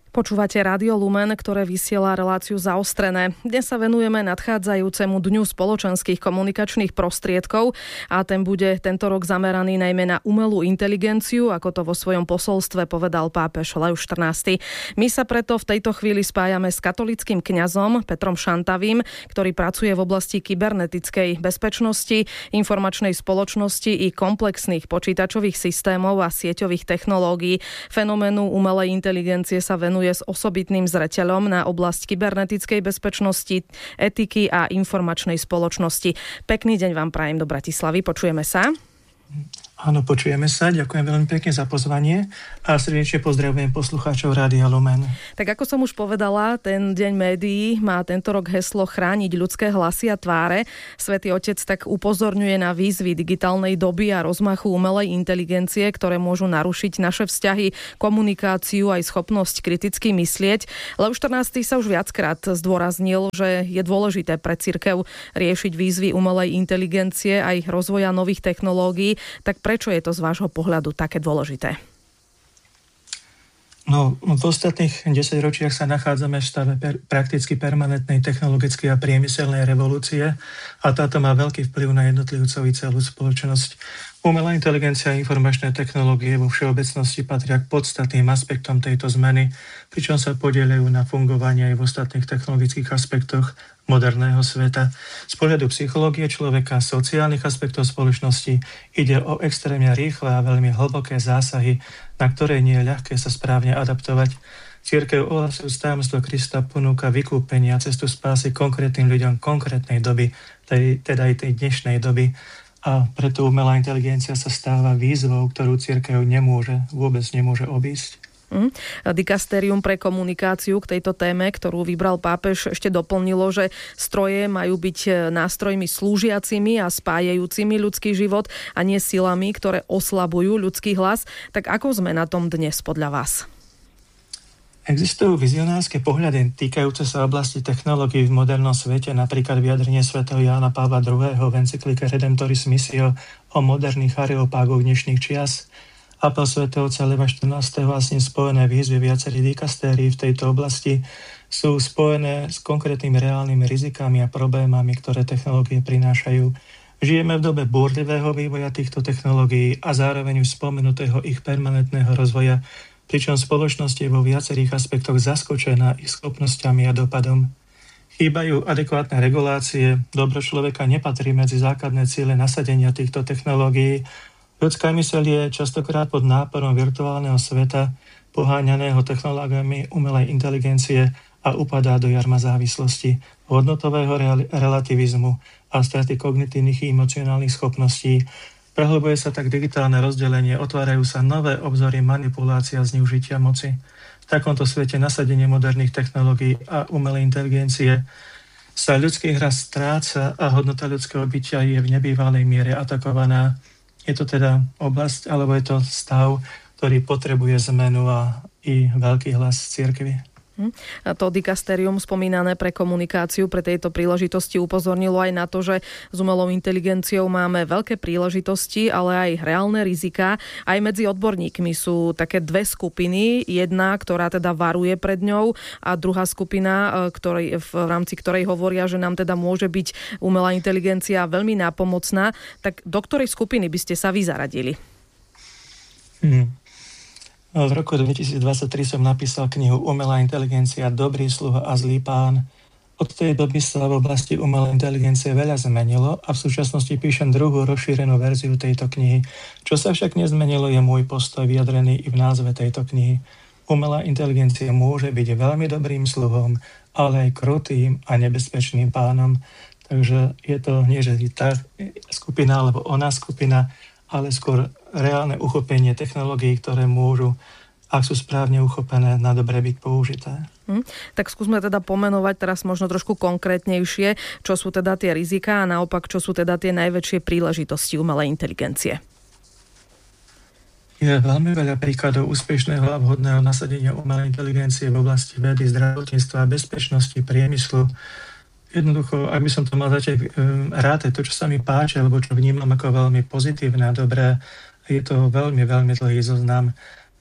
Počúvate Rádio Lumen, ktoré vysiela reláciu Zaostrené. Dnes sa venujeme nadchádzajúcemu dňu spoločenských komunikačných prostriedkov a ten bude tento rok zameraný najmä na umelú inteligenciu, ako to vo svojom posolstve povedal pápež Leoš XIV. My sa preto v tejto chvíli spájame s katolíckym kňazom Petrom Šantavým, ktorý pracuje v oblasti kybernetickej bezpečnosti, informačnej spoločnosti i komplexných počítačových systémov a sieťových technológií. Fenoménu umelej inteligencie sa venuje s osobitným zreteľom na oblasť kybernetickej bezpečnosti, etiky a informačnej spoločnosti. Pekný deň vám prajem do Bratislavy. Počujeme sa. Áno, počujeme sa. Ďakujem veľmi pekne za pozvanie a srdečne pozdravujem poslucháčov Rádia Lumen. Tak ako som už povedala, ten deň médií má tento rok heslo Chrániť ľudské hlasy a tváre. Svätý Otec tak upozorňuje na výzvy digitálnej doby a rozmachu umelej inteligencie, ktoré môžu narušiť naše vzťahy, komunikáciu aj schopnosť kriticky myslieť. Leoš XIV sa už viackrát zdôraznil, že je dôležité pre cirkev riešiť výzvy umelej inteligencie a ich rozvoja nových technológií. Tak prečo je to z vášho pohľadu také dôležité? No, v ostatných 10 ročiach sa nachádzame v stave prakticky permanentnej technologickej a priemyselnej revolúcie a táto má veľký vplyv na jednotlivcov i celú spoločnosť. Umelá inteligencia a informačné technológie vo všeobecnosti patria k podstatným aspektom tejto zmeny, pričom sa podieľajú na fungovanie aj v ostatných technologických aspektoch moderného sveta. Z pohľadu psychológie človeka a sociálnych aspektov spoločnosti ide o extrémne rýchle a veľmi hlboké zásahy, na ktoré nie je ľahké sa správne adaptovať. Cirkev ohlasujúc tajomstvo Krista ponúka vykúpenie a cestu spásy konkrétnym ľuďom konkrétnej doby, teda aj tej dnešnej doby. A preto umelá inteligencia sa stáva výzvou, ktorú cirkev vôbec nemôže obísť. Dikastérium pre komunikáciu k tejto téme, ktorú vybral pápež, ešte doplnilo, že stroje majú byť nástrojmi slúžiacimi a spájajúcimi ľudský život a nie silami, ktoré oslabujú ľudský hlas. Tak ako sme na tom dnes podľa vás? Existujú vizionárske pohľady týkajúce sa oblasti technológií v modernom svete, napríklad vyjadrenie svätého Jána Pavla II. V encyklike Redemptoris Missio o moderných areopágoch dnešných čias. Apel svätého otca Leva XIV. A s ním spojené výzvy viacerých dikastérií v tejto oblasti sú spojené s konkrétnymi reálnymi rizikami a problémami, ktoré technológie prinášajú. Žijeme v dobe búrlivého vývoja týchto technológií a zároveň už spomenutého ich permanentného rozvoja, pričom spoločnosť je vo viacerých aspektoch zaskočená ich schopnosťami a dopadom. Chýbajú adekvátne regulácie, dobro človeka nepatrí medzi základné ciele nasadenia týchto technológií. Ľudská myseľ je častokrát pod náporom virtuálneho sveta, poháňaného technológiami umelej inteligencie a upadá do jarma závislosti, hodnotového relativizmu a straty kognitívnych i emocionálnych schopností. Prehlbuje sa tak digitálne rozdelenie, otvárajú sa nové obzory manipulácia a zneužitia moci. V takomto svete nasadenie moderných technológií a umelej inteligencie sa ľudský hlas stráca a hodnota ľudského bytia je v nebývalej miere atakovaná. Je to teda oblasť, alebo je to stav, ktorý potrebuje zmenu a i veľký hlas cirkvi. A to dikastérium spomínané pre komunikáciu pre tejto príležitosti upozornilo aj na to, že s umelou inteligenciou máme veľké príležitosti, ale aj reálne riziká. Aj medzi odborníkmi sú také dve skupiny. Jedna, ktorá teda varuje pred ňou a druhá skupina, v rámci ktorej hovoria, že nám teda môže byť umelá inteligencia veľmi nápomocná. Tak do ktorej skupiny by ste sa vy zaradili? V roku 2023 som napísal knihu Umelá inteligencia, dobrý sluha a zlý pán. Od tej doby sa v oblasti umelej inteligencie veľa zmenilo a v súčasnosti píšem druhú rozšírenú verziu tejto knihy. Čo sa však nezmenilo, je môj postoj vyjadrený i v názve tejto knihy. Umelá inteligencia môže byť veľmi dobrým sluhom, ale aj krutým a nebezpečným pánom. Takže je to nie, že tá skupina alebo ona skupina, ale skôr reálne uchopenie technológií, ktoré môžu, ak sú správne uchopené, na dobre byť použité. Tak skúsme teda pomenovať teraz možno trošku konkrétnejšie, čo sú teda tie riziká a naopak, čo sú teda tie najväčšie príležitosti umelej inteligencie. Je veľmi veľa príkladov úspešného a vhodného nasadenia umelej inteligencie v oblasti vedy, zdravotníctva, bezpečnosti, priemyslu. Jednoducho, ak by som to mal začať rátať, to, čo sa mi páči, alebo čo vnímam ako veľmi pozitívne a dobré, je to veľmi, veľmi dlhý zoznam.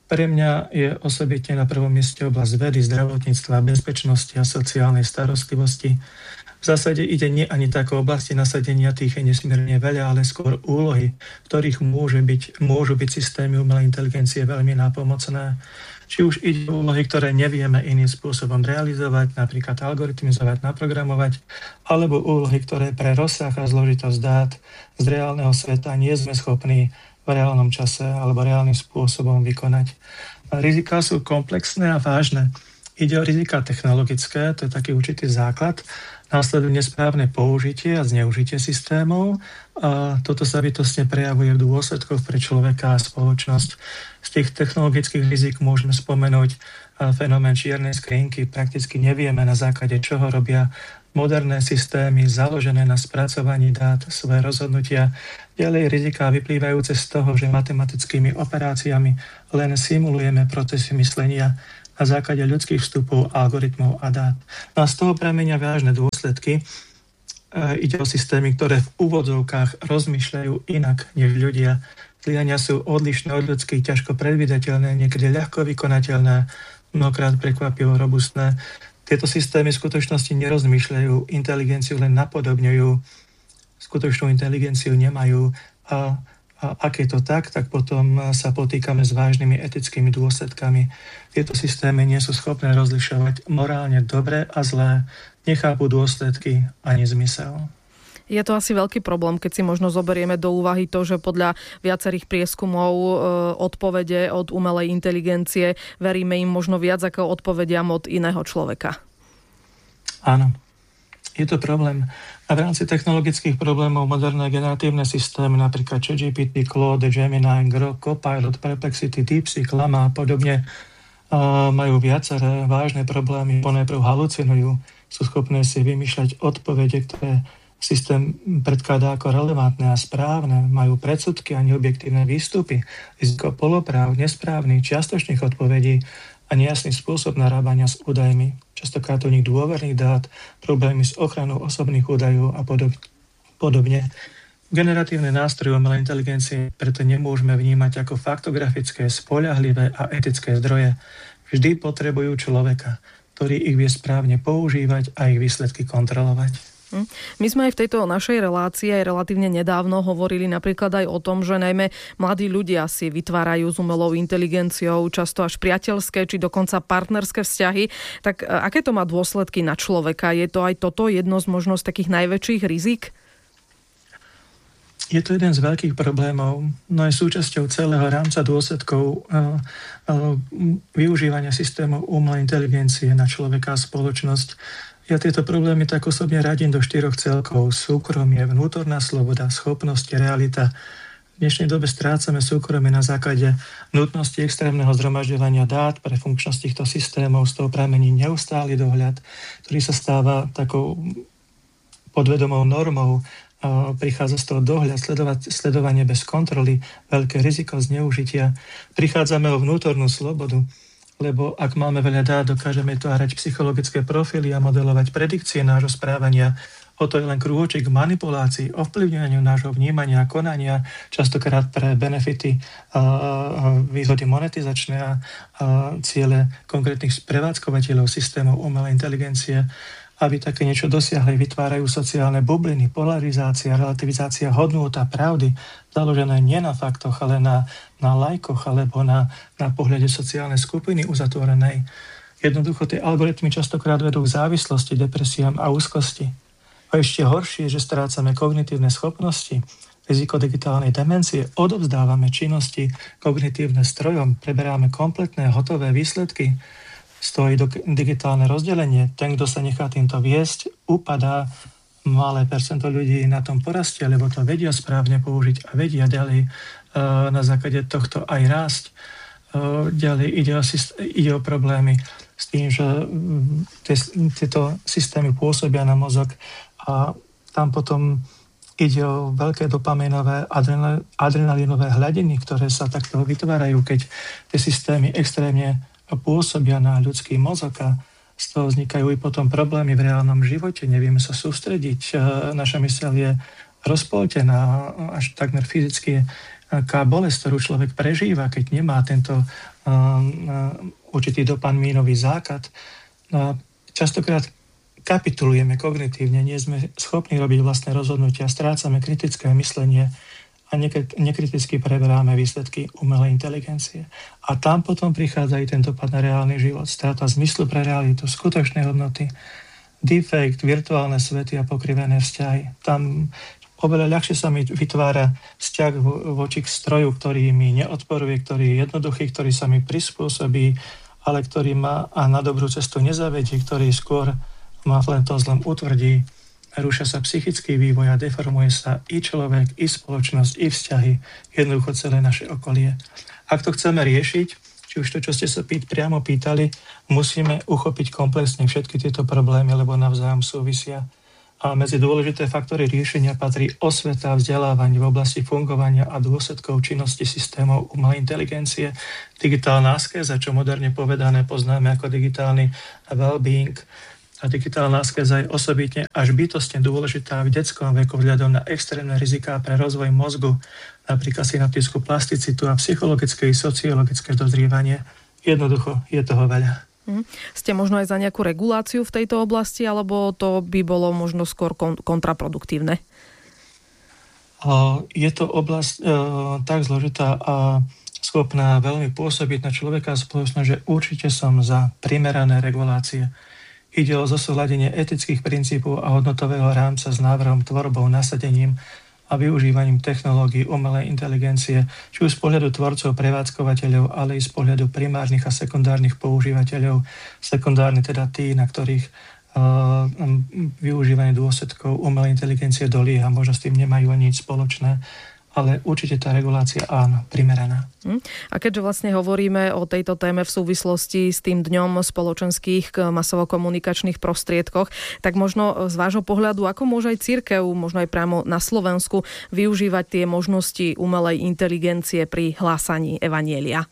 Pre mňa je osobitne na prvom mieste oblasť vedy, zdravotníctva, bezpečnosti a sociálnej starostlivosti. V zásade ide nie ani tak o oblasti nasadenia, tých je nesmierne veľa, ale skôr úlohy, ktorých môžu byť systémy umelej inteligencie veľmi nápomocné. Či už ide o úlohy, ktoré nevieme iným spôsobom realizovať, napríklad algoritmizovať, naprogramovať, alebo úlohy, ktoré pre rozsah a zložitosť dát z reálneho sveta nie sme schopní v reálnom čase alebo reálnym spôsobom vykonať. Riziká sú komplexné a vážne. Ide o rizika technologické, to je taký určitý základ, následuje nesprávne použitie a zneužitie systémov a toto sa bytostne prejavuje v dôsledkoch pre človeka a spoločnosť. Z tých technologických rizik môžeme spomenúť fenomén čiernej skrinky. Prakticky nevieme, na základe čoho robia moderné systémy založené na spracovaní dát svoje rozhodnutia. Ďalej riziká vyplývajúce z toho, že matematickými operáciami len simulujeme procesy myslenia na základe ľudských vstupov, algoritmov a dát. No a z toho pramenia vážne dôsledky. Ide o systémy, ktoré v úvodzovkách rozmýšľajú inak než ľudia. Zlyhania sú odlišné od ľudských, ťažko predvídateľné, niekedy ľahko vykonateľné, mnohokrát prekvapivo robustné. Tieto systémy v skutočnosti nerozmýšľajú, inteligenciu len napodobňujú, skutočnú inteligenciu nemajú a ak je to tak potom sa potýkame s vážnymi etickými dôsledkami. Tieto systémy nie sú schopné rozlišovať morálne dobré a zlé, nechápu dôsledky ani zmysel. Je to asi veľký problém, keď si možno zoberieme do úvahy to, že podľa viacerých prieskumov odpovede od umelej inteligencie veríme im možno viac ako odpovediam od iného človeka. Áno, je to problém. A v rámci technologických problémov moderné generatívne systémy, napríklad ChatGPT, Claude, Gemini, Grok, Copilot, Perplexity, DeepSeek, Llama a podobne, majú viaceré vážne problémy. Ponajprv halucinujú, sú schopné si vymýšľať odpovede, ktoré systém predkladá ako relevantné a správne, majú predsudky a neobjektívne výstupy, riziko polopráv, nesprávnych, čiastočných odpovedí a nejasný spôsob narábania s údajmi. Častokrát u nich dôverných dát, problémy s ochranou osobných údajov a podobne. Generatívne nástroje umelej inteligencie preto nemôžeme vnímať ako faktografické, spoľahlivé a etické zdroje. Vždy potrebujú človeka, ktorý ich vie správne používať a ich výsledky kontrolovať. My sme aj v tejto našej relácii aj relatívne nedávno hovorili napríklad aj o tom, že najmä mladí ľudia si vytvárajú s umelou inteligenciou často až priateľské či dokonca partnerské vzťahy. Tak aké to má dôsledky na človeka? Je to aj toto jedno z možno z takých najväčších rizik? Je to jeden z veľkých problémov, no aj súčasťou celého rámca dôsledkov využívania systémov umelej inteligencie na človeka a spoločnosť. Ja tieto problémy tak osobne radím do 4 celkov. Súkromie, vnútorná sloboda, schopnosť, realita. V dnešnej dobe strácame súkromie na základe nutnosti extrémneho zhromažďovania dát pre funkčnosť týchto systémov. Z toho pramení neustály dohľad, ktorý sa stáva takou podvedomou normou. Prichádza z toho dohľad, sledovanie bez kontroly, veľké riziko zneužitia. Prichádzame o vnútornú slobodu, lebo ak máme veľa dát, dokážeme tvárať psychologické profily a modelovať predikcie nášho správania. O to je len krôčik k manipulácii, ovplyvňovaniu nášho vnímania a konania, častokrát pre benefity, výhody monetizačné a ciele konkrétnych prevádzkovateľov systémov umelej inteligencie. Aby také niečo dosiahli, vytvárajú sociálne bubliny, polarizácia, relativizácia hodnôt a pravdy, založené nie na faktoch, ale na lajkoch alebo na pohľade sociálnej skupiny uzatvorenej. Jednoducho tie algoritmy častokrát vedú k závislosti, depresiám a úzkosti. A ešte horšie, že strácame kognitívne schopnosti, riziko digitálnej demencie, odovzdávame činnosti kognitívne strojom, preberáme kompletné hotové výsledky, stojí digitálne rozdelenie. Ten, kto sa nechá týmto viesť, upadá, malé percento ľudí na tom porastie, lebo to vedia správne použiť a vedia ďalej na základe tohto aj rásť. Ďalej ide o problémy s tým, že tieto systémy pôsobia na mozog a tam potom ide o veľké dopaminové, adrenalinové hladiny, ktoré sa takto vytvárajú, keď tie systémy extrémne pôsobia na ľudský mozog a z toho vznikajú i potom problémy v reálnom živote. Nevieme sa sústrediť, naša myseľ je rozpoltená, až takmer fyzicky aká bolesť, ktorú človek prežíva, keď nemá tento určitý dopamínový základ. No a častokrát kapitulujeme kognitívne, nie sme schopní robiť vlastné rozhodnutia, strácame kritické myslenie a nekriticky preberáme výsledky umelej inteligencie. A tam potom prichádza i ten dopad na reálny život, strata zmyslu pre realitu, skutočné hodnoty, defekt, virtuálne svety a pokrivené vzťahy. Tam oveľa ľahšie sa mi vytvára vzťah voči k stroju, ktorý mi neodporuje, ktorý je jednoduchý, ktorý sa mi prispôsobí, ale ktorý ma a na dobrú cestu nezavedí, ktorý skôr ma len to zlom utvrdí. Rúša sa psychický vývoj a deformuje sa i človek, i spoločnosť, i vzťahy, jednoducho celé naše okolie. Ak to chceme riešiť, či už to, čo ste sa priamo pýtali, musíme uchopiť komplexne všetky tieto problémy, lebo navzájom súvisia. A medzi dôležité faktory riešenia patrí osveta a vzdelávanie v oblasti fungovania a dôsledkov činnosti systémov umelej inteligencie, digitálna askéza, čo moderne povedané poznáme ako digitálny well-being. A digitálna askéza je osobitne až bytostne dôležitá v detskom veku vzhľadom na extrémne riziká pre rozvoj mozgu, napríklad synaptickú plasticitu a psychologické i sociologické dozrievanie. Jednoducho je toho veľa. Ste možno aj za nejakú reguláciu v tejto oblasti, alebo to by bolo možno skôr kontraproduktívne? Je to oblasť tak zložitá a schopná veľmi pôsobiť na človeka a spoločnosť, že určite som za primerané regulácie. Ide o zosúladenie etických princípov a hodnotového rámca s návrhom, tvorbou, nasadením a využívaním technológií umelej inteligencie, či už z pohľadu tvorcov, prevádzkovateľov, ale i z pohľadu primárnych a sekundárnych používateľov. Sekundárni teda tí, na ktorých využívanie dôsledkov umelej inteligencie dolieha, možno s tým nemajú ani nič spoločné, ale určite tá regulácia áno, primeraná. A keďže vlastne hovoríme o tejto téme v súvislosti s tým dňom spoločenských masovo-komunikačných prostriedkoch, tak možno z vášho pohľadu, ako môže aj cirkev, možno aj priamo na Slovensku, využívať tie možnosti umelej inteligencie pri hlásaní evanjelia?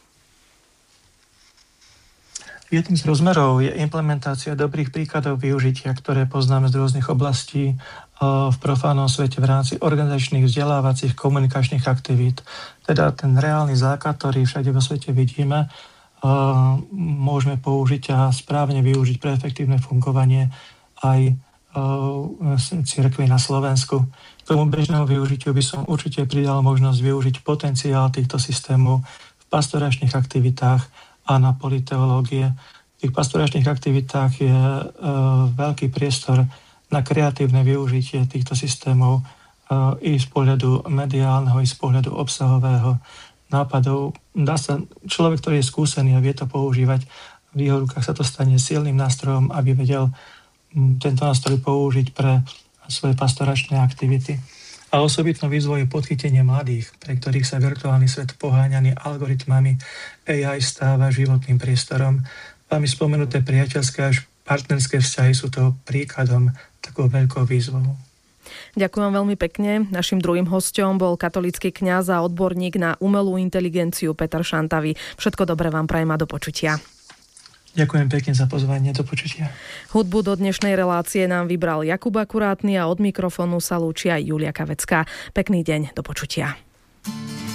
Jedným z rozmerov je implementácia dobrých príkladov využitia, ktoré poznáme z rôznych oblastí v profánnom svete v rámci organizačných, vzdelávacích, komunikačných aktivít. Teda ten reálny základ, ktorý všade vo svete vidíme, môžeme použiť a správne využiť pre efektívne fungovanie aj cirkvi na Slovensku. K tomu bežnému využitiu by som určite pridal možnosť využiť potenciál týchto systémov v pastoračných aktivitách a na politeológie. V tých pastoračných aktivitách je veľký priestor na kreatívne využitie týchto systémov i z pohľadu mediálneho, i z pohľadu obsahového nápadov. Dá sa, človek, ktorý je skúsený a vie to používať, v jeho rukách sa to stane silným nástrojom, aby vedel tento nástroj použiť pre svoje pastoračné aktivity. A osobitnou výzvou je podchytenie mladých, pre ktorých sa virtuálny svet poháňaný algoritmami AI stáva životným priestorom. Vami spomenuté priateľské až partnerské vzťahy sú toho príkladom, takou veľkou výzvou. Ďakujem veľmi pekne. Naším druhým hosťom bol katolícky kňaz a odborník na umelú inteligenciu Peter Šantavý. Všetko dobré vám prajem a do počutia. Ďakujem pekne za pozvanie, do počutia. Hudbu do dnešnej relácie nám vybral Jakub Akurátny a od mikrofónu sa lúčia Julia Kavecká. Pekný deň, do počutia.